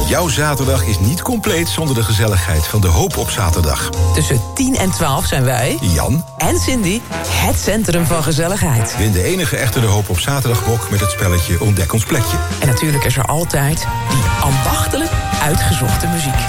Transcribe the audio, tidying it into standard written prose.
Jouw zaterdag is niet compleet zonder de gezelligheid van De Hoop op zaterdag. Tussen 10 en 12 zijn wij, Jan en Cindy, het centrum van gezelligheid. win de enige echte De Hoop op zaterdagbok met het spelletje Ontdek ons plekje. En natuurlijk is er altijd die ambachtelijk uitgezochte muziek.